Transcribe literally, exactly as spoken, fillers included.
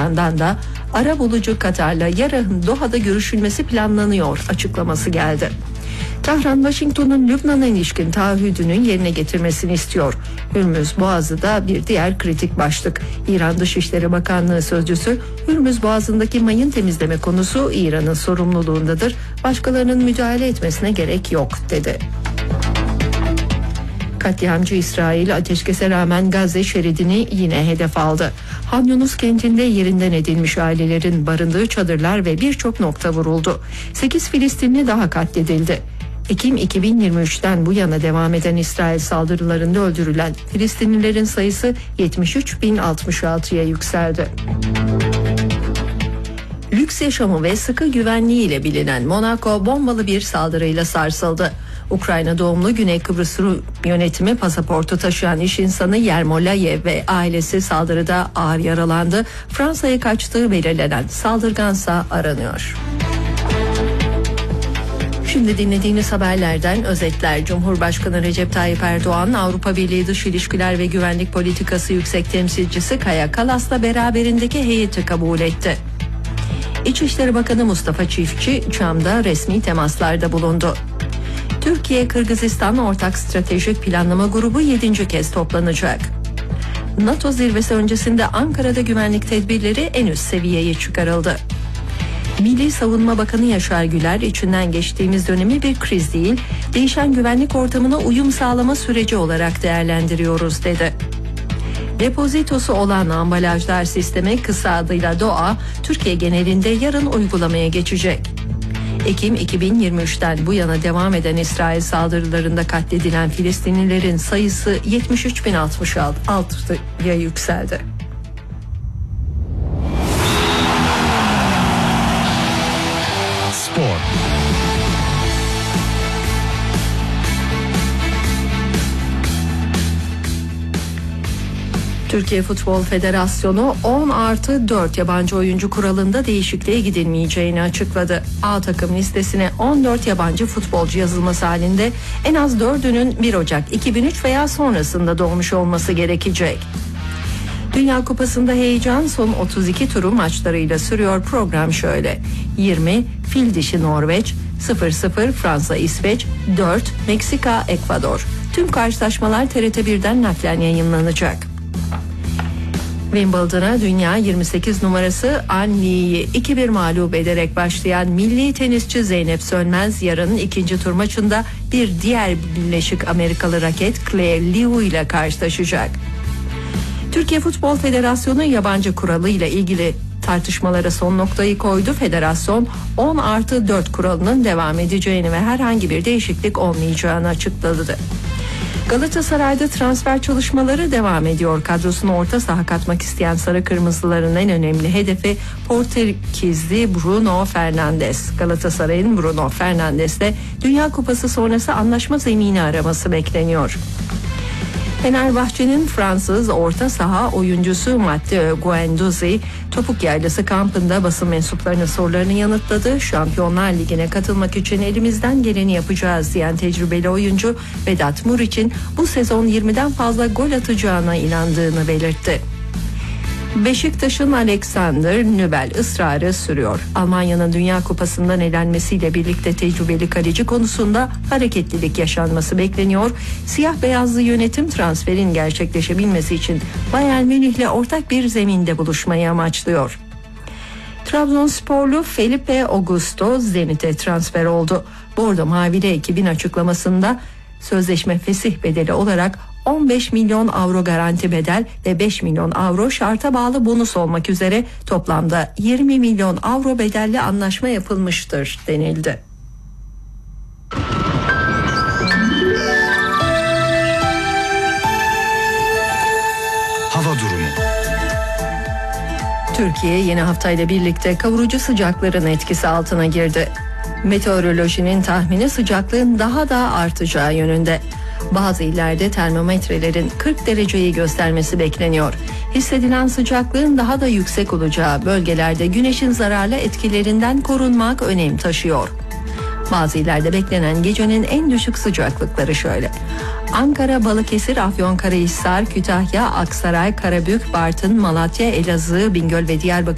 yandan da arabulucu Katar'la yarın Doha'da görüşülmesi planlanıyor açıklaması geldi. Tahran, Washington'un Lübnan'a ilişkin taahhüdünün yerine getirmesini istiyor. Hürmüz Boğazı da bir diğer kritik başlık. İran Dışişleri Bakanlığı sözcüsü, Hürmüz Boğazı'ndaki mayın temizleme konusu İran'ın sorumluluğundadır. Başkalarının müdahale etmesine gerek yok dedi. Katliamcı İsrail ateşkese rağmen Gazze şeridini yine hedef aldı. Han Yunus kentinde yerinden edilmiş ailelerin barındığı çadırlar ve birçok nokta vuruldu. sekiz Filistinli daha katledildi. Ekim iki bin yirmi üçten bu yana devam eden İsrail saldırılarında öldürülen Filistinlilerin sayısı yetmiş üç bin altmış altıya yükseldi. Lüks yaşamı ve sıkı güvenliğiyle bilinen Monaco bombalı bir saldırıyla sarsıldı. Ukrayna doğumlu Güney Kıbrıs Rum yönetimi pasaportu taşıyan iş insanı Yermolayev ve ailesi saldırıda ağır yaralandı. Fransa'ya kaçtığı belirlenen saldırgansa aranıyor. Şimdi dinlediğiniz haberlerden özetler. Cumhurbaşkanı Recep Tayyip Erdoğan, Avrupa Birliği Dış İlişkiler ve Güvenlik Politikası Yüksek Temsilcisi Kaja Kallas'la beraberindeki heyeti kabul etti. İçişleri Bakanı Mustafa Çiftçi, Çam'da resmi temaslarda bulundu. Türkiye-Kırgızistan Ortak Stratejik Planlama Grubu yedinci kez toplanacak. NATO zirvesi öncesinde Ankara'da güvenlik tedbirleri en üst seviyeye çıkarıldı. Milli Savunma Bakanı Yaşar Güler, içinden geçtiğimiz dönemi bir kriz değil, değişen güvenlik ortamına uyum sağlama süreci olarak değerlendiriyoruz dedi. Depozitosu olan ambalajlar sistemi, kısa adıyla DOA, Türkiye genelinde yarın uygulamaya geçecek. Ekim iki bin yirmi üçten bu yana devam eden İsrail saldırılarında katledilen Filistinlilerin sayısı yetmiş üç bin altmış altıya yükseldi. Spor. Türkiye Futbol Federasyonu on artı dört yabancı oyuncu kuralında değişikliğe gidilmeyeceğini açıkladı. A takım listesine on dört yabancı futbolcu yazılması halinde en az dördünün bir Ocak iki bin üç veya sonrasında doğmuş olması gerekecek. Dünya Kupası'nda heyecan son otuz iki turu maçlarıyla sürüyor. Program şöyle: yirmi Fil Dişi Norveç, sıfır sıfır Fransa İsveç, dört Meksika Ekvador. Tüm karşılaşmalar T R T birden naklen yayınlanacak. Wimbledon'a dünya yirmi sekiz numarası An Li'yi iki bir mağlup ederek başlayan milli tenisçi Zeynep Sönmez yarın ikinci tur maçında bir diğer Birleşik Amerikalı raket Claire Liu ile karşılaşacak. Türkiye Futbol Federasyonu yabancı kuralı ile ilgili tartışmalara son noktayı koydu. Federasyon on artı dört kuralının devam edeceğini ve herhangi bir değişiklik olmayacağını açıkladı. Galatasaray'da transfer çalışmaları devam ediyor. Kadrosuna orta saha katmak isteyen Sarı Kırmızıların en önemli hedefi Portekizli Bruno Fernandes. Galatasaray'ın Bruno Fernandes'le Dünya Kupası sonrası anlaşma zemini araması bekleniyor. Fenerbahçe'nin Fransız orta saha oyuncusu Matteo Guendouzi Topuk Yaylası kampında basın mensuplarının sorularını yanıtladı. Şampiyonlar Ligi'ne katılmak için elimizden geleni yapacağız diyen tecrübeli oyuncu Vedat Muriç'in bu sezon yirmiden fazla gol atacağına inandığını belirtti. Beşiktaş'ın Alexander Nübel ısrarı sürüyor. Almanya'nın Dünya Kupası'ndan elenmesiyle birlikte tecrübeli kaleci konusunda hareketlilik yaşanması bekleniyor. Siyah beyazlı yönetim transferin gerçekleşebilmesi için Bayern Münih'le ortak bir zeminde buluşmayı amaçlıyor. Trabzonsporlu Felipe Augusto Zenit'e transfer oldu. Bordo Mavili ekibin açıklamasında sözleşme fesih bedeli olarak on beş milyon avro garanti bedel ve beş milyon avro şarta bağlı bonus olmak üzere toplamda yirmi milyon avro bedelli anlaşma yapılmıştır denildi. Hava durumu. Türkiye yeni haftayla birlikte kavurucu sıcakların etkisi altına girdi. Meteorolojinin tahmini sıcaklığın daha da artacağı yönünde. Bazı illerde termometrelerin kırk dereceyi göstermesi bekleniyor. Hissedilen sıcaklığın daha da yüksek olacağı bölgelerde güneşin zararlı etkilerinden korunmak önem taşıyor. Bazı illerde beklenen gecenin en düşük sıcaklıkları şöyle: Ankara, Balıkesir, Afyonkarahisar, Kütahya, Aksaray, Karabük, Bartın, Malatya, Elazığ, Bingöl ve Diyarbakır